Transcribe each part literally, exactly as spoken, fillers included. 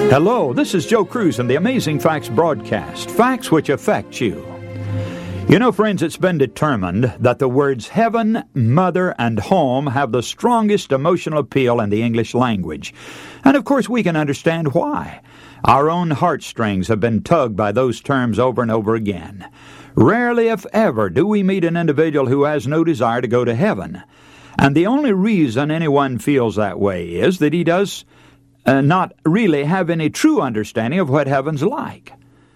Hello, this is Joe Cruz and the Amazing Facts broadcast, facts which affect you. You know, friends, it's been determined that the words heaven, mother, and home have the strongest emotional appeal in the English language. And of course, we can understand why. Our own heartstrings have been tugged by those terms over and over again. Rarely, if ever, do we meet an individual who has no desire to go to heaven. And the only reason anyone feels that way is that he does uh, not really have any true understanding of what heaven's like.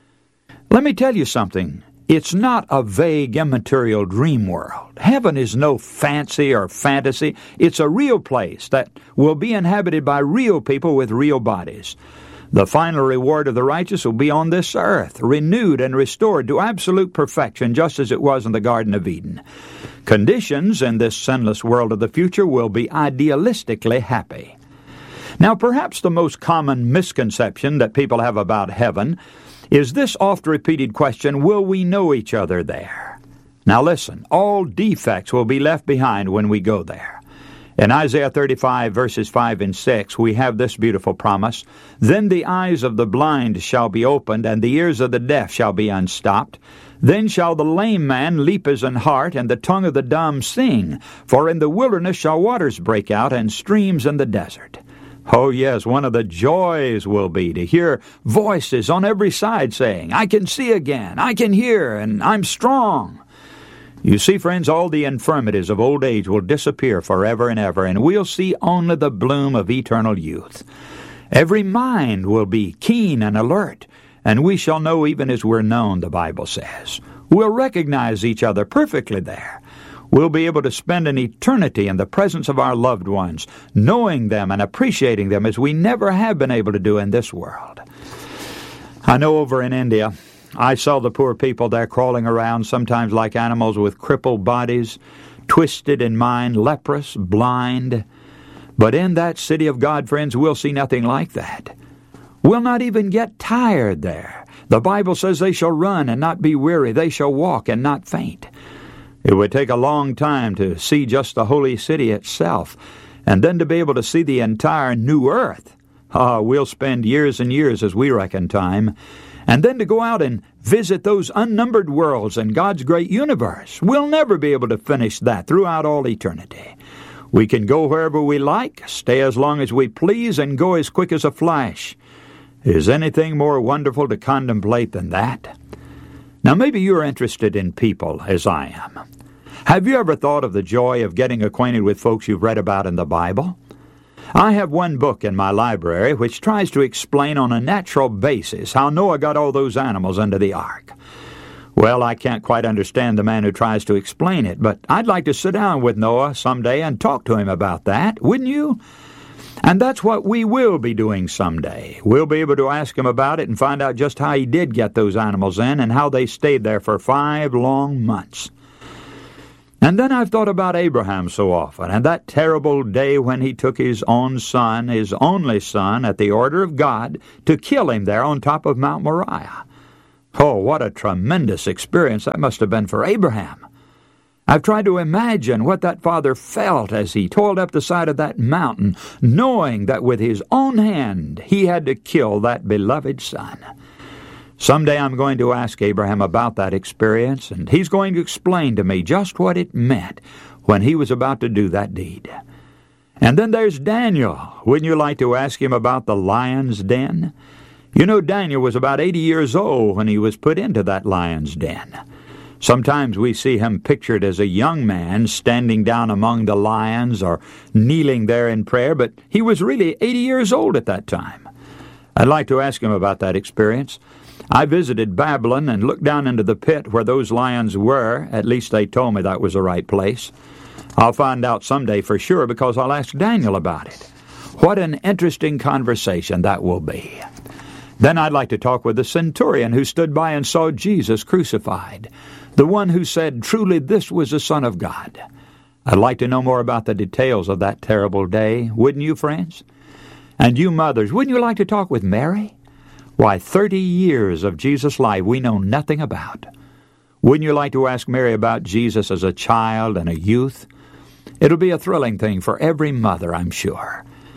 Let me tell you something. It's not a vague, immaterial dream world. Heaven is no fancy or fantasy. It's a real place that will be inhabited by real people with real bodies. The final reward of the righteous will be on this earth, renewed and restored to absolute perfection, just as it was in the Garden of Eden. Conditions in this sinless world of the future will be idealistically happy. Now, perhaps the most common misconception that people have about heaven is this oft-repeated question, will we know each other there? Now listen, all defects will be left behind when we go there. In Isaiah thirty-five, verses five and six, we have this beautiful promise, Then the eyes of the blind shall be opened, and the ears of the deaf shall be unstopped. Then shall the lame man leap as an hart, and the tongue of the dumb sing. For in the wilderness shall waters break out, and streams in the desert. Oh yes, one of the joys will be to hear voices on every side saying, I can see again, I can hear, and I'm strong. You see, friends, all the infirmities of old age will disappear forever and ever, and we'll see only the bloom of eternal youth. Every mind will be keen and alert, and we shall know even as we're known, the Bible says. We'll recognize each other perfectly there. We'll be able to spend an eternity in the presence of our loved ones, knowing them and appreciating them as we never have been able to do in this world. I know over in India, I saw the poor people there crawling around, sometimes like animals with crippled bodies, twisted in mind, leprous, blind. But in that city of God, friends, we'll see nothing like that. We'll not even get tired there. The Bible says they shall run and not be weary. They shall walk and not faint. It would take a long time to see just the holy city itself, and then to be able to see the entire new earth. Ah, we'll spend years and years as we reckon time. And then to go out and visit those unnumbered worlds in God's great universe. We'll never be able to finish that throughout all eternity. We can go wherever we like, stay as long as we please, and go as quick as a flash. Is anything more wonderful to contemplate than that? Now, maybe you're interested in people, as I am. Have you ever thought of the joy of getting acquainted with folks you've read about in the Bible? I have one book in my library which tries to explain on a natural basis how Noah got all those animals into the ark. Well, I can't quite understand the man who tries to explain it, but I'd like to sit down with Noah someday and talk to him about that, wouldn't you? And that's what we will be doing someday. We'll be able to ask him about it and find out just how he did get those animals in and how they stayed there for five long months. And then I've thought about Abraham so often, and that terrible day when he took his own son, his only son, at the order of God, to kill him there on top of Mount Moriah. Oh, what a tremendous experience that must have been for Abraham. I've tried to imagine what that father felt as he toiled up the side of that mountain, knowing that with his own hand he had to kill that beloved son. Someday I'm going to ask Abraham about that experience, and he's going to explain to me just what it meant when he was about to do that deed. And then there's Daniel. Wouldn't you like to ask him about the lion's den? You know, Daniel was about eighty years old when he was put into that lion's den. Sometimes we see him pictured as a young man standing down among the lions or kneeling there in prayer, but he was really eighty years old at that time. I'd like to ask him about that experience. I visited Babylon and looked down into the pit where those lions were. At least they told me that was the right place. I'll find out someday for sure because I'll ask Daniel about it. What an interesting conversation that will be. Then I'd like to talk with the centurion who stood by and saw Jesus crucified, the one who said, truly this was the Son of God. I'd like to know more about the details of that terrible day, wouldn't you, friends? And you mothers, wouldn't you like to talk with Mary? Why, thirty years of Jesus' life we know nothing about. Wouldn't you like to ask Mary about Jesus as a child and a youth? It'll be a thrilling thing for every mother, I'm sure.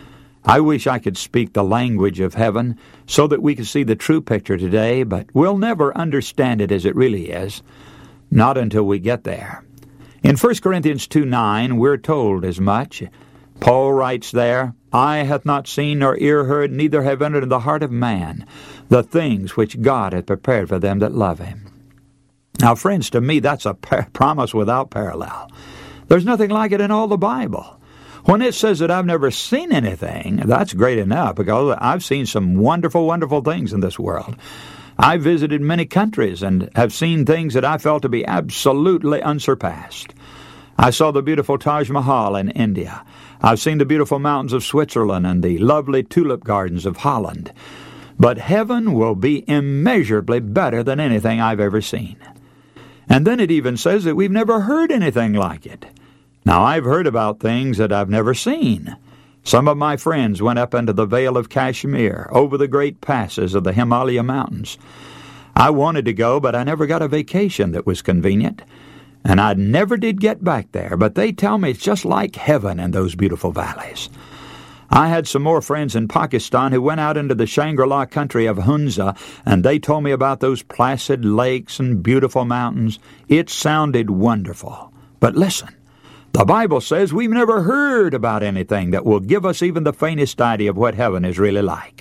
I wish I could speak the language of heaven so that we could see the true picture today, but we'll never understand it as it really is, not until we get there. In First Corinthians two nine, we're told as much. Paul writes there, "Eye hath not seen nor ear heard, neither have entered in the heart of man the things which God hath prepared for them that love him." Now, friends, to me that's a par- promise without parallel. There's nothing like it in all the Bible. When it says that I've never seen anything, that's great enough, because I've seen some wonderful, wonderful things in this world. I've visited many countries and have seen things that I felt to be absolutely unsurpassed. I saw the beautiful Taj Mahal in India. I've seen the beautiful mountains of Switzerland and the lovely tulip gardens of Holland. But heaven will be immeasurably better than anything I've ever seen. And then it even says that we've never heard anything like it. Now, I've heard about things that I've never seen. Some of my friends went up into the Vale of Kashmir, over the great passes of the Himalaya Mountains. I wanted to go, but I never got a vacation that was convenient. And I never did get back there, but they tell me it's just like heaven in those beautiful valleys. I had some more friends in Pakistan who went out into the Shangri-La country of Hunza, and they told me about those placid lakes and beautiful mountains. It sounded wonderful. But listen, the Bible says we've never heard about anything that will give us even the faintest idea of what heaven is really like.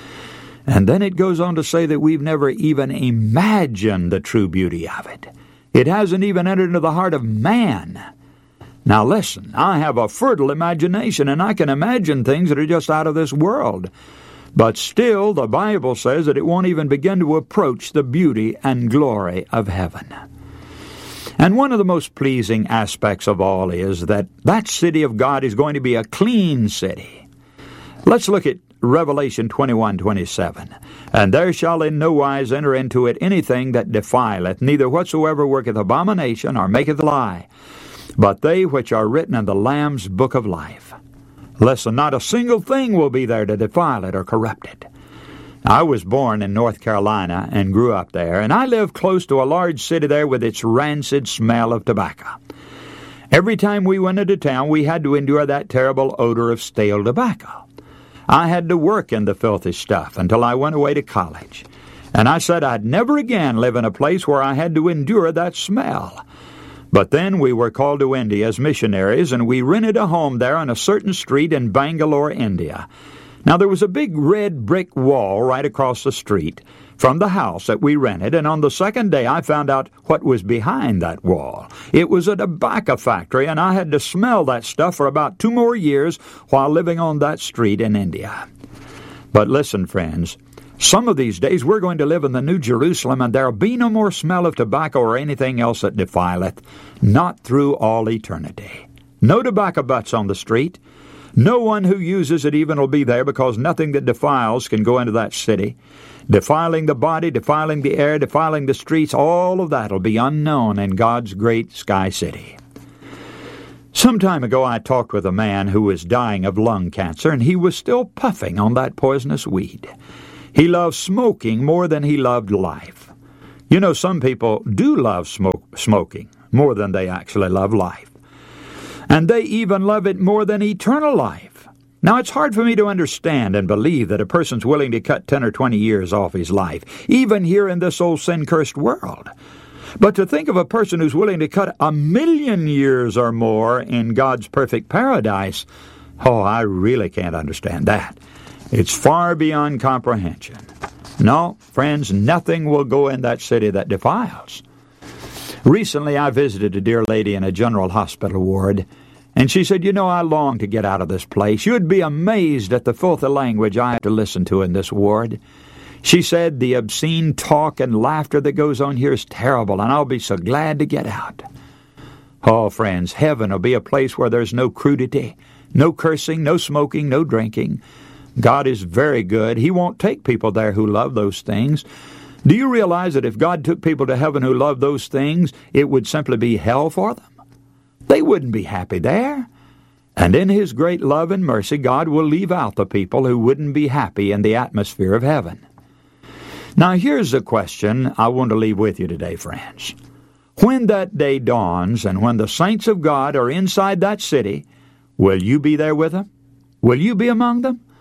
And then it goes on to say that we've never even imagined the true beauty of it. It hasn't even entered into the heart of man. Now listen, I have a fertile imagination, and I can imagine things that are just out of this world. But still, the Bible says that it won't even begin to approach the beauty and glory of heaven. And one of the most pleasing aspects of all is that that city of God is going to be a clean city. Let's look at Revelation twenty-one twenty-seven. "And there shall in no wise enter into it anything that defileth, neither whatsoever worketh abomination or maketh a lie, but they which are written in the Lamb's book of life." Listen, not a single thing will be there to defile it or corrupt it. I was born in North Carolina and grew up there, and I lived close to a large city there with its rancid smell of tobacco. Every time we went into town, we had to endure that terrible odor of stale tobacco. I had to work in the filthy stuff until I went away to college, and I said I'd never again live in a place where I had to endure that smell. But then we were called to India as missionaries, and we rented a home there on a certain street in Bangalore, India. Now, there was a big red brick wall right across the street from the house that we rented, and on the second day I found out what was behind that wall. It was a tobacco factory, and I had to smell that stuff for about two more years while living on that street in India. But listen, friends, some of these days we're going to live in the New Jerusalem, and there'll be no more smell of tobacco or anything else that defileth, not through all eternity. No tobacco butts on the street. No one who uses it even will be there, because nothing that defiles can go into that city. Defiling the body, defiling the air, defiling the streets, all of that will be unknown in God's great sky city. Some time ago I talked with a man who was dying of lung cancer, and he was still puffing on that poisonous weed. He loved smoking more than he loved life. You know, some people do love smoke, smoking more than they actually love life. And they even love it more than eternal life. Now, it's hard for me to understand and believe that a person's willing to cut ten or twenty years off his life, even here in this old sin-cursed world. But to think of a person who's willing to cut a million years or more in God's perfect paradise, oh, I really can't understand that. It's far beyond comprehension. No, friends, nothing will go in that city that defiles. Recently, I visited a dear lady in a general hospital ward, and she said, "You know, I long to get out of this place. You'd be amazed at the filthy language I have to listen to in this ward." She said, "The obscene talk and laughter that goes on here is terrible, and I'll be so glad to get out." Oh, friends, heaven will be a place where there's no crudity, no cursing, no smoking, no drinking. God is very good. He won't take people there who love those things. Do you realize that if God took people to heaven who loved those things, it would simply be hell for them? They wouldn't be happy there. And in His great love and mercy, God will leave out the people who wouldn't be happy in the atmosphere of heaven. Now, here's the question I want to leave with you today, friends. When that day dawns and when the saints of God are inside that city, will you be there with them? Will you be among them?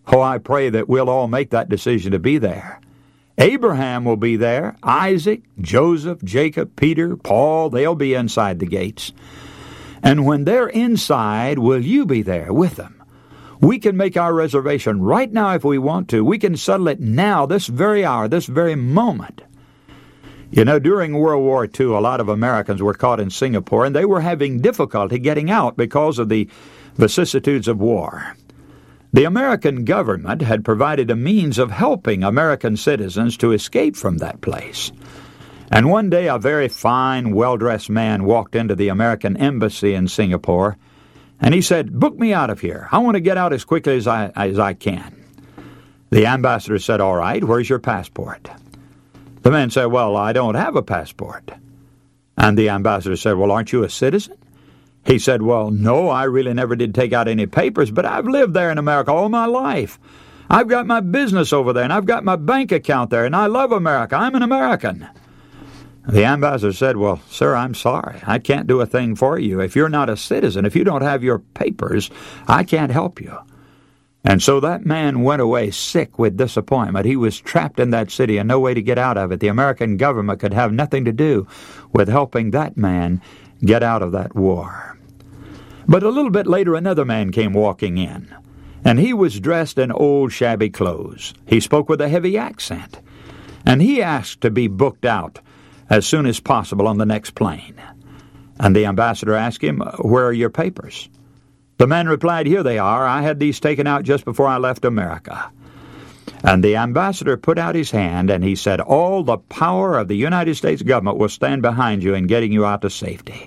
Oh, I pray that we'll all make that decision to be there. Abraham will be there, Isaac, Joseph, Jacob, Peter, Paul, they'll be inside the gates. And when they're inside, will you be there with them? We can make our reservation right now if we want to. We can settle it now, this very hour, this very moment. You know, during World War Two, a lot of Americans were caught in Singapore, and they were having difficulty getting out because of the vicissitudes of war. The American government had provided a means of helping American citizens to escape from that place. And one day a very fine, well-dressed man walked into the American embassy in Singapore, and he said, "Book me out of here. I want to get out as quickly as I, as I can." The ambassador said, "All right, where's your passport?" The man said, "Well, I don't have a passport." And the ambassador said, "Well, aren't you a citizen?" He said, "Well, no, I really never did take out any papers, but I've lived there in America all my life. I've got my business over there, and I've got my bank account there, and I love America. I'm an American." The ambassador said, "Well, sir, I'm sorry. I can't do a thing for you. If you're not a citizen, if you don't have your papers, I can't help you." And so that man went away sick with disappointment. He was trapped in that city and no way to get out of it. The American government could have nothing to do with helping that man get out of that war. But a little bit later, another man came walking in, and he was dressed in old shabby clothes. He spoke with a heavy accent, and he asked to be booked out as soon as possible on the next plane. And the ambassador asked him, "Where are your papers?" The man replied, "Here they are. I had these taken out just before I left America." And the ambassador put out his hand, and he said, "All the power of the United States government will stand behind you in getting you out to safety."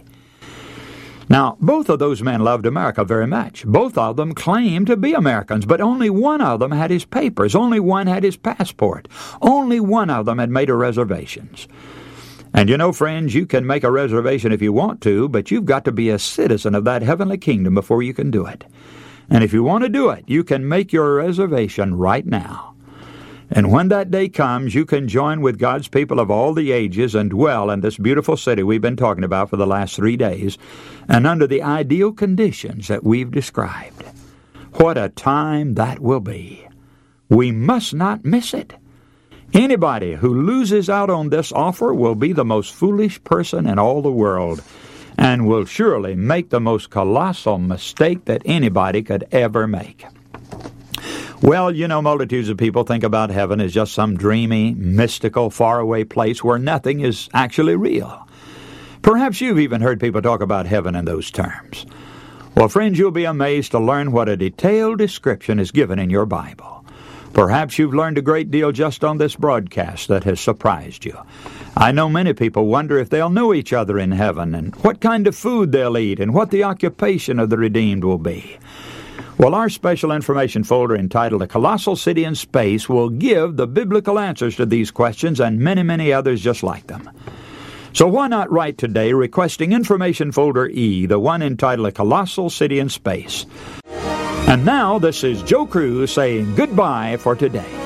Now, both of those men loved America very much. Both of them claimed to be Americans, but only one of them had his papers. Only one had his passport. Only one of them had made a reservations. And you know, friends, you can make a reservation if you want to, but you've got to be a citizen of that heavenly kingdom before you can do it. And if you want to do it, you can make your reservation right now. And when that day comes, you can join with God's people of all the ages and dwell in this beautiful city we've been talking about for the last three days, and under the ideal conditions that we've described. What a time that will be. We must not miss it. Anybody who loses out on this offer will be the most foolish person in all the world, and will surely make the most colossal mistake that anybody could ever make. Well, you know, multitudes of people think about heaven as just some dreamy, mystical, faraway place where nothing is actually real. Perhaps you've even heard people talk about heaven in those terms. Well, friends, you'll be amazed to learn what a detailed description is given in your Bible. Perhaps you've learned a great deal just on this broadcast that has surprised you. I know many people wonder if they'll know each other in heaven, and what kind of food they'll eat, and what the occupation of the redeemed will be. Well, our special information folder entitled A Colossal City in Space will give the biblical answers to these questions and many, many others just like them. So why not write today requesting Information Folder E, the one entitled A Colossal City in Space. And now, this is Joe Cruz saying goodbye for today.